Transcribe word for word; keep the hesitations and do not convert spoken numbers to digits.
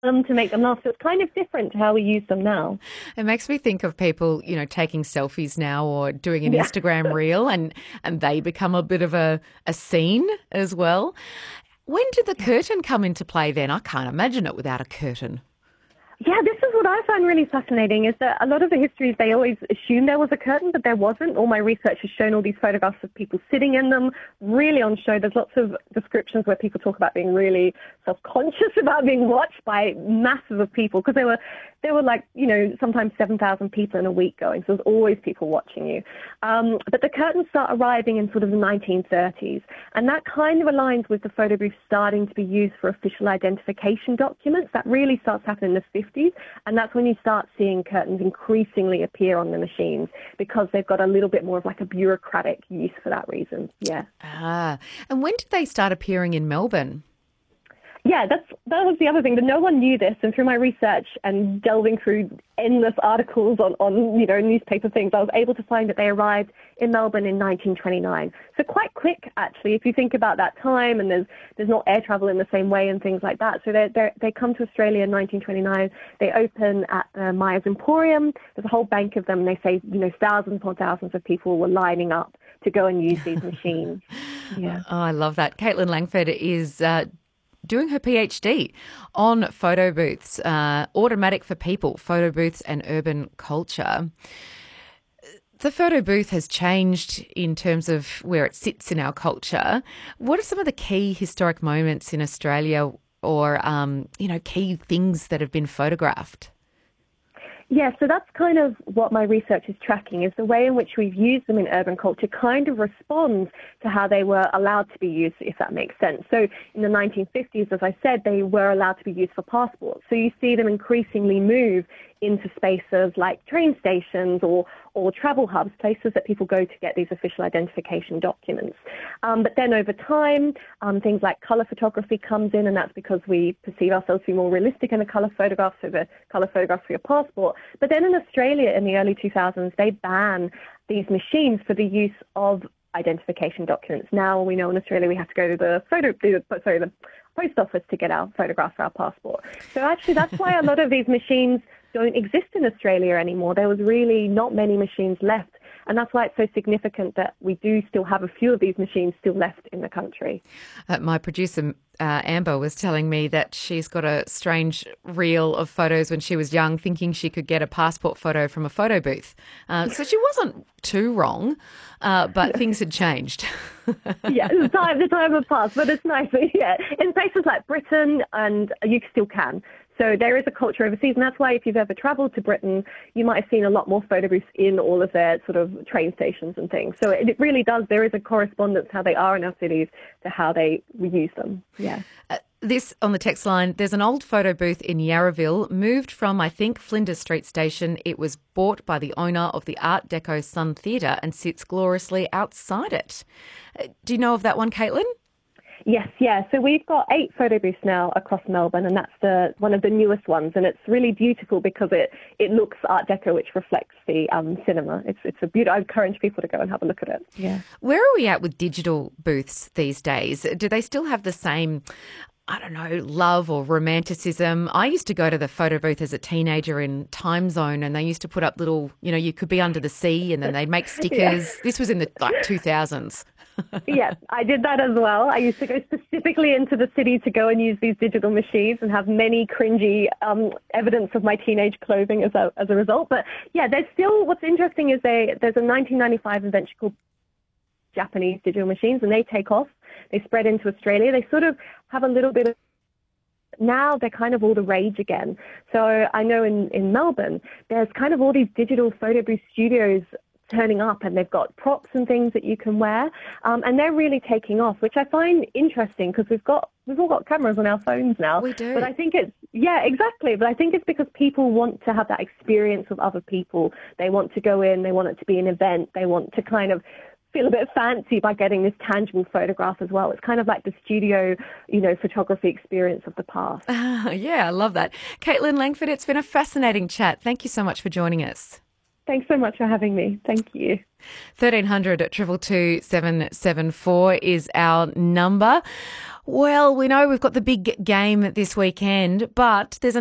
them to make them laugh. So it's kind of different to how we use them now. It makes me think of people, you know, taking selfies now or doing an Yeah. Instagram reel, and and they become a bit of a, a scene as well. When did the curtain come into play then? I can't imagine it without a curtain. Yeah, this is what I find really fascinating is that a lot of the histories, they always assume there was a curtain, but there wasn't. All my research has shown all these photographs of people sitting in them, really on show. There's lots of descriptions where people talk about being really self-conscious about being watched by masses of people, because there were, there were like, you know, sometimes seven thousand people in a week going, so there's always people watching you. Um, but the curtains start arriving in sort of the nineteen thirties, and that kind of aligns with the photo booth starting to be used for official identification documents. That really starts happening in the fifties, and that's when you start seeing curtains increasingly appear on the machines, because they've got a little bit more of like a bureaucratic use for that reason. Yeah. Ah, and when did they start appearing in Melbourne? Yeah, that's that was the other thing, that no one knew this, and through my research and delving through endless articles on, on you know, newspaper things, I was able to find that they arrived in Melbourne in nineteen twenty-nine. So quite quick, actually, if you think about that time, and there's there's not air travel in the same way and things like that. So they they they come to Australia in nineteen twenty-nine. They open at the Myers Emporium. There's a whole bank of them, and they say, you know, thousands upon thousands of people were lining up to go and use these machines. Yeah. Oh, I love that. Caitlin Langford is uh, doing her PhD on photo booths, uh, automatic for people, photo booths and urban culture. The photo booth has changed in terms of where it sits in our culture. What are some of the key historic moments in Australia, or, um, you know, key things that have been photographed? Yeah, so that's kind of what my research is tracking, is the way in which we've used them in urban culture kind of responds to how they were allowed to be used, if that makes sense. So in the nineteen fifties, as I said, they were allowed to be used for passports. So you see them increasingly move into spaces like train stations or, or travel hubs, places that people go to get these official identification documents. Um, but then over time, um, things like colour photography comes in, and that's because we perceive ourselves to be more realistic in a colour photograph, so the colour photograph for your passport. But then in Australia in the early two thousands, they ban these machines for the use of identification documents. Now we know in Australia we have to go to the photo, the, sorry, the post office to get our photograph for our passport. So actually that's why a lot of these machines don't exist in Australia anymore. There was really not many machines left. And that's why it's so significant that we do still have a few of these machines still left in the country. Uh, my producer, uh, Amber, was telling me that she's got a strange reel of photos when she was young, thinking she could get a passport photo from a photo booth. Uh, so she wasn't too wrong, uh, but things had changed. Yeah, the time, the time had passed, but it's nice. Yeah, in places like Britain, and you still can. So there is a culture overseas, and that's why if you've ever travelled to Britain, you might have seen a lot more photo booths in all of their sort of train stations and things. So it, it really does, there is a correspondence how they are in our cities to how they use them. Yeah. Uh, this on the text line, there's an old photo booth in Yarraville, moved from, I think, Flinders Street Station. It was bought by the owner of the Art Deco Sun Theatre and sits gloriously outside it. Uh, do you know of that one, Caitlin? Yes, yeah. So we've got eight photo booths now across Melbourne, and that's the one of the newest ones. And it's really beautiful because it, it looks Art Deco, which reflects the um, cinema. It's it's a beautiful. I encourage people to go and have a look at it. Yeah. Where are we at with digital booths these days? Do they still have the same, I don't know, love or romanticism? I used to go to the photo booth as a teenager in Time Zone, and they used to put up little, you know, you could be under the sea, and then they'd make stickers. Yeah. This was in the like two thousands. Yes, I did that as well. I used to go specifically into the city to go and use these digital machines and have many cringy um, evidence of my teenage clothing as a, as a result. But yeah, there's still, what's interesting is they, there's a nineteen ninety-five invention called Japanese digital machines, and they take off. They spread into Australia. They sort of have a little bit of, now they're kind of all the rage again. So I know in, in Melbourne, there's kind of all these digital photo booth studios turning up, and they've got props and things that you can wear, um, and they're really taking off, which I find interesting because we've got we've all got cameras on our phones now. We do. But I think it's yeah, exactly. But I think it's because people want to have that experience with other people. They want to go in. They want it to be an event. They want to kind of feel a bit fancy by getting this tangible photograph as well. It's kind of like the studio, you know, photography experience of the past. Uh, yeah, I love that. Caitlin Langford, it's been a fascinating chat. Thank you so much for joining us. Thanks so much for having me. Thank you. thirteen hundred two two two seven seven four is our number. Well, we know we've got the big game this weekend, but there's